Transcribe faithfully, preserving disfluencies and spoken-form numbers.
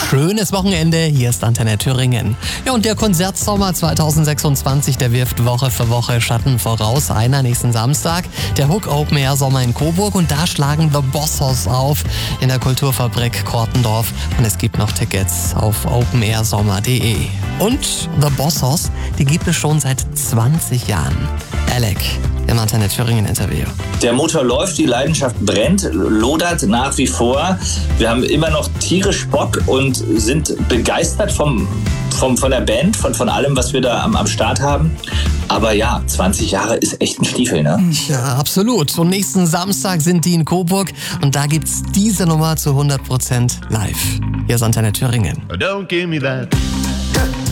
schönes Wochenende. Hier ist Antenne Thüringen. Ja, und der Konzertsommer zwanzig sechsundzwanzig, der wirft Woche für Woche Schatten voraus. Einer nächsten Samstag, der Hook Open Air Sommer in Coburg. Und da schlagen The Bossos auf in der Kulturfabrik Kortendorf. Und es gibt noch Tickets auf open air sommer punkt de. Und The Bossos, die gibt es schon seit zwanzig Jahren. Alec im Antenne Thüringen Interview. Der Motor läuft, die Leidenschaft brennt, lodert nach wie vor. Wir haben immer noch tierisch Bock und sind begeistert vom, vom, von der Band, von, von allem, was wir da am, am Start haben. Aber ja, zwanzig Jahre ist echt ein Stiefel, ne? Ja, absolut. Und nächsten Samstag sind die in Coburg und da gibt's diese Nummer zu hundert Prozent live. Hier ist Antenne Thüringen. Don't give me that.